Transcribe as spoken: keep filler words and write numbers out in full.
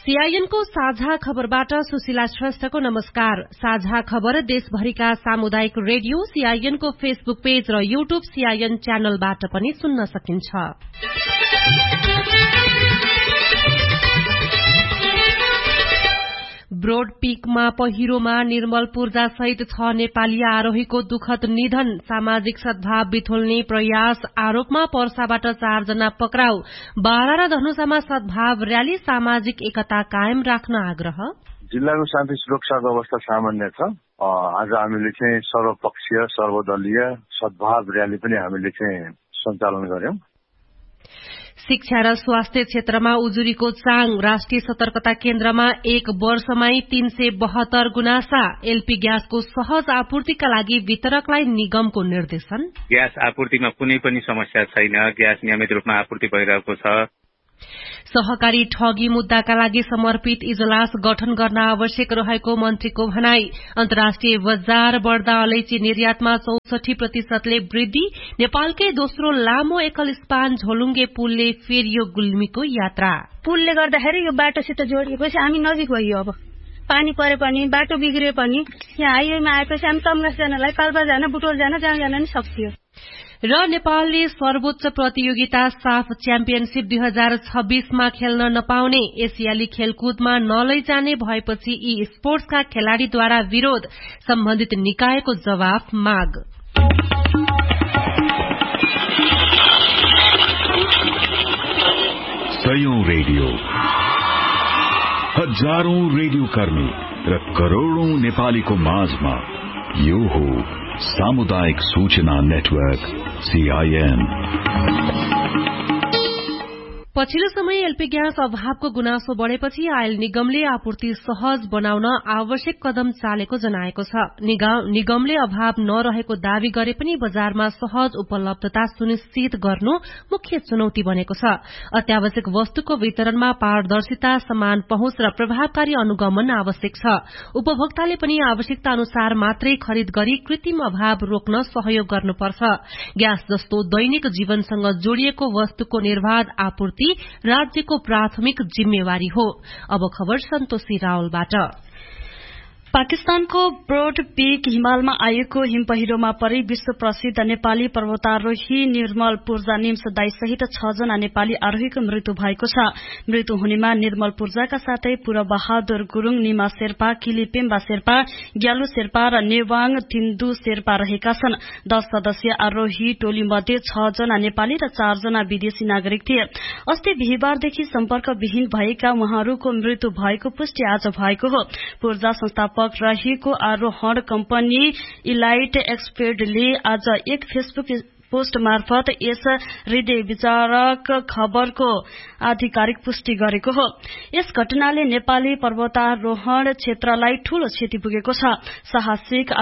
सीआईएनको साझा खबरबाट सुशीला श्रेष्ठको नमस्कार। साझा खबर देशभरिका सामुदायिक रेडियो सीआईएनको फेसबुक पेज र यूट्यूब सीआईएन च्यानलबाट पनि सुन्न सकिन्छ। ब्रोड पीकमा पहिरोमा निर्मल पूर्जा सहित छ नेपाली आरोहीको दुखद निधन। सामाजिक सद्भाव बिथोल्ने प्रयास आरोपमा पर्साबाट चारजना पक्राउ। बारा र धनुषामा सद्भाव रयाली सामाजिक एकता कायम राख्न आग्रह। जिल्लाको शान्ति सुरक्षाको अवस्था सामान्य छ। आज हामीले चाहिँ सर्वपक्षीय सर्वदलीय सद्भाव रयाली पनि हामीले चाहिँ सञ्चालन गर्यौं। शिक्षा र स्वास्थ्य क्षेत्रमा उजुरीको चाङ। राष्ट्रिय सतर्कता केन्द्रमा एक वर्षमै तीन सय बहत्तर गुनासा। एलपी ग्यासको सहज आपूर्तिका लागि वितरकलाई निगमको निर्देशन। ग्यास आपूर्तिमा कुनै पनि समस्या छैन। ग्यास नियमित रूपमा आपूर्ति भइरहेको छ। सहकारी ठगी मुद्दाका लागि समर्पित इजलास गठन गर्न आवश्यक रहेको मन्त्रीको भनाई। अन्तर्राष्ट्रिय बजार बढ्दा अलैची निर्यातमा चौसठी प्रतिशतले वृद्धि। नेपालकै दोस्रो लामो एकल स्पान झोलुङ्गे पुलले फेरियो गुल्मीको यात्रा। पुलले गर्दाखेरि यो बाटोसित जोडिएपछि हामी नजिक भइयो। अब पानी परे पनि बाटो बिग्रिए पनि यहाँ हाइवेमा आएपछि हामी तम्घास जानलाई पाल्पा जान बुटोल जान जहाँ जान नि सक्थ्यो। र नेपालले सर्वोच्च प्रतियोगिता साफ च्याम्पियनशीप दुई हजार छब्बीसमा खेल्न नपाउने। एसियाली खेलकुदमा नलैजाने भएपछि यी स्पोर्ट्सका खेलाड़ीद्वारा विरोध। सम्बन्धित निकायको जवाफ माग। सयौं रेडियो, हजारौं रेडियो कर्मी र करोड़ौं नेपालीको माझमा यो हो सामुदायिक सूचना नेटवर्क सीआईएन। पछिल्लो समय एलपी ग्यास अभावको गुनासो बढ़ेपछि आयल निगमले आपूर्ति सहज बनाउन आवश्यक कदम चालेको जनाएको छ। निगमले अभाव नरहेको दावी गरे पनि बजारमा सहज उपलब्धता सुनिश्चित गर्नु मुख्य चुनौती बनेको छ। अत्यावश्यक वस्तुको वितरणमा पारदर्शिता, समान पहुँच र प्रभावकारी अनुगमन आवश्यक छ। उपभोक्ताले पनि आवश्यकता अनुसार मात्रै खरिद गरी कृत्रिम अभाव रोक्न सहयोग गर्नुपर्छ। ग्यास जस्तो दैनिक जीवनसँग जोडिएको वस्तुको निर्बाध आपूर्ति राज्यको प्राथमिक जिम्मेवारी हो। अब खबर सन्तोषी रावलबाट। पाकिस्तानको ब्रोड पीक हिमालमा आएको हिमपहिरोमा परि विश्व प्रसिद्ध नेपाली पर्वतारोही निर्मल पूर्जा निम्स दाई सहित छ जना नेपाली आरोहीको मृत्यु भएको छ। मृत्यु हुनेमा निर्मल पूर्जाका साथै पुर बहादुर गुरूङ, निमा शेर्पा, किली पेम्बा शेर्पा, ग्यालु शेर्पा र नेवाङ तिन्दु शेर्पा रहेका छन्। दश सदस्यीय आरोही टोली मध्ये छ जना नेपाली र चार जना विदेशी नागरिक थिए। अस्ति बिहिबारदेखि सम्पर्क विहीन भएका उहाँहरूको मृत्यु भएको पुष्टि आज भएको हो। पूर्जा संस्थापक रहेको आरोहण कम्पनी इलाइट एक्सपेडले आज एक फेसबुक पोस्ट मार्फत यस हृदय विचारक खबरको आधिकारिक पुष्टि गरेको हो। यस घटनाले नेपाली पर्वतारोहण क्षेत्रलाई ठूलो क्षति पुगेको छ। साहसिक